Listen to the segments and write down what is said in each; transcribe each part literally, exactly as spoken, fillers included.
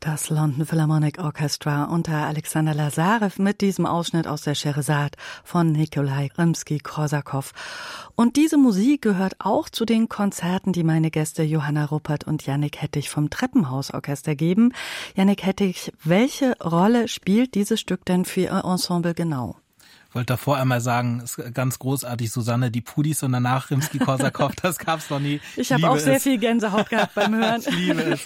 Das London Philharmonic Orchestra unter Alexander Lazarev mit diesem Ausschnitt aus der Scheherazade von Nikolai Rimski-Korsakow. Und diese Musik gehört auch zu den Konzerten, die meine Gäste Johanna Ruppert und Jannik Hettich vom Treppenhausorchester geben. Jannik Hettich, welche Rolle spielt dieses Stück denn für Ihr Ensemble genau? Ich wollte davor einmal sagen, es ist ganz großartig, Susanne, die Pudis und danach Rimski-Korsakow, das gab's noch nie. Ich, ich habe auch sehr es. viel Gänsehaut gehabt beim Hören. Ich liebe es.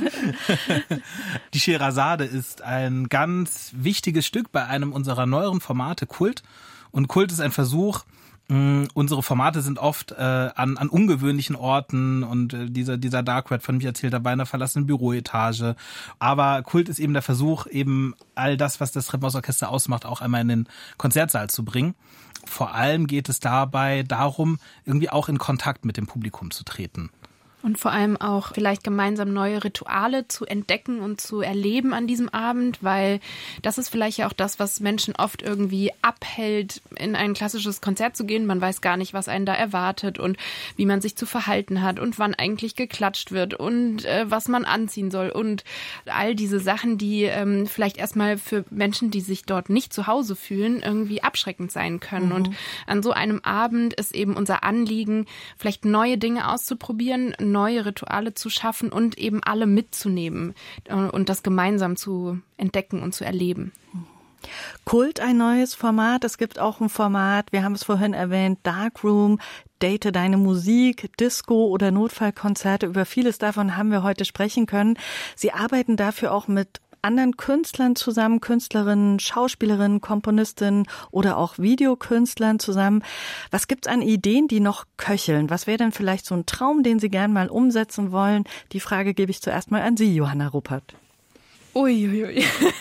Die Scheherazade ist ein ganz wichtiges Stück bei einem unserer neueren Formate, Kult. Und Kult ist ein Versuch, mh, unsere Formate sind oft äh, an, an ungewöhnlichen Orten und äh, dieser, dieser Dark Ride von mir erzählt dabei in einer verlassenen Büroetage. Aber Kult ist eben der Versuch, eben all das, was das Treppenhausorchester ausmacht, auch einmal in den Konzertsaal zu bringen. Vor allem geht es dabei darum, irgendwie auch in Kontakt mit dem Publikum zu treten. Und vor allem auch vielleicht gemeinsam neue Rituale zu entdecken und zu erleben an diesem Abend, weil das ist vielleicht ja auch das, was Menschen oft irgendwie abhält, in ein klassisches Konzert zu gehen. Man weiß gar nicht, was einen da erwartet und wie man sich zu verhalten hat und wann eigentlich geklatscht wird und äh, was man anziehen soll und all diese Sachen, die ähm, vielleicht erstmal für Menschen, die sich dort nicht zu Hause fühlen, irgendwie abschreckend sein können. Mhm. Und an so einem Abend ist eben unser Anliegen, vielleicht neue Dinge auszuprobieren, neue Rituale zu schaffen und eben alle mitzunehmen und das gemeinsam zu entdecken und zu erleben. Kult, ein neues Format. Es gibt auch ein Format, wir haben es vorhin erwähnt, Darkroom, Date deine Musik, Disco oder Notfallkonzerte. Über vieles davon haben wir heute sprechen können. Sie arbeiten dafür auch mit anderen Künstlern zusammen, Künstlerinnen, Schauspielerinnen, Komponistinnen oder auch Videokünstlern zusammen. Was gibt's an Ideen, die noch köcheln? Was wäre denn vielleicht so ein Traum, den Sie gern mal umsetzen wollen? Die Frage gebe ich zuerst mal an Sie, Johanna Ruppert. Uiuiui.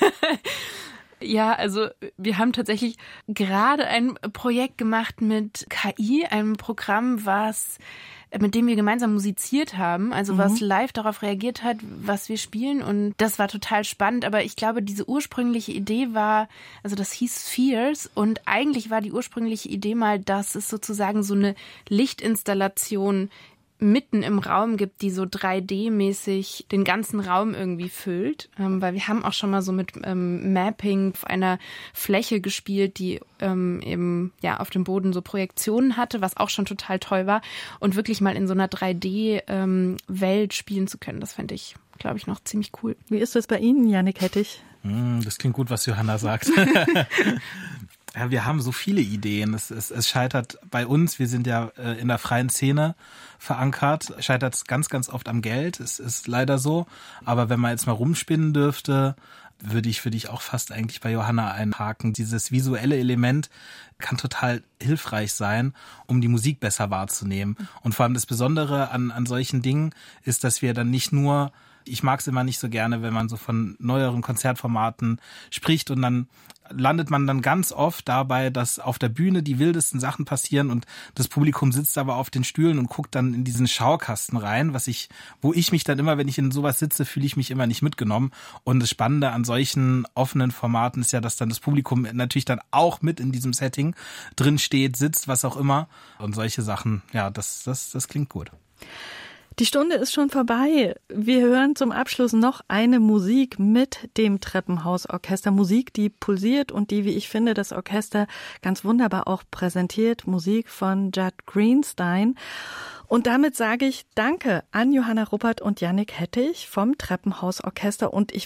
Ja, also wir haben tatsächlich gerade ein Projekt gemacht mit K I, einem Programm, was mit dem wir gemeinsam musiziert haben, also mhm. was live darauf reagiert hat, was wir spielen, und das war total spannend, aber ich glaube, diese ursprüngliche Idee war, also das hieß Spheres, und eigentlich war die ursprüngliche Idee mal, dass es sozusagen so eine Lichtinstallation mitten im Raum gibt, die so drei D-mäßig den ganzen Raum irgendwie füllt, ähm, weil wir haben auch schon mal so mit ähm, Mapping auf einer Fläche gespielt, die ähm, eben ja auf dem Boden so Projektionen hatte, was auch schon total toll war, und wirklich mal in so einer drei D-Welt ähm, spielen zu können, das fände ich, glaube ich, noch ziemlich cool. Wie ist das bei Ihnen, Jannik Hettich? Mm, das klingt gut, was Johanna sagt. Ja, wir haben so viele Ideen. Es, es, es scheitert bei uns, wir sind ja äh, in der freien Szene verankert, scheitert es ganz, ganz oft am Geld. Es ist leider so. Aber wenn man jetzt mal rumspinnen dürfte, würde ich für dich auch fast eigentlich bei Johanna einhaken. Dieses visuelle Element kann total hilfreich sein, um die Musik besser wahrzunehmen. Und vor allem das Besondere an, an solchen Dingen ist, dass wir dann nicht nur, ich mag es immer nicht so gerne, wenn man so von neueren Konzertformaten spricht und dann landet man dann ganz oft dabei, dass auf der Bühne die wildesten Sachen passieren und das Publikum sitzt aber auf den Stühlen und guckt dann in diesen Schaukasten rein, was ich, wo ich mich dann immer, wenn ich in sowas sitze, fühle ich mich immer nicht mitgenommen. Und das Spannende an solchen offenen Formaten ist ja, dass dann das Publikum natürlich dann auch mit in diesem Setting drin steht, sitzt, was auch immer. Und solche Sachen, ja, das, das, das klingt gut. Die Stunde ist schon vorbei. Wir hören zum Abschluss noch eine Musik mit dem Treppenhausorchester. Musik, die pulsiert und die, wie ich finde, das Orchester ganz wunderbar auch präsentiert. Musik von Judd Greenstein. Und damit sage ich Danke an Johanna Ruppert und Jannik Hettich vom Treppenhausorchester. Und ich